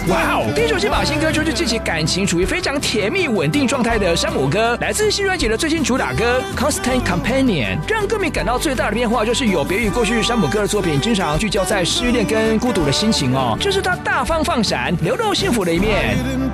哇哦！第一首先把新歌就是自己感情处于非常甜蜜稳定状态的山姆哥，来自新专辑的最新主打歌《Constant Companion》，让歌迷感到最大的变化就是有别于过去山姆哥的作品，经常聚焦在失恋跟孤独的心情哦，这是他大方放闪、流露幸福的一面。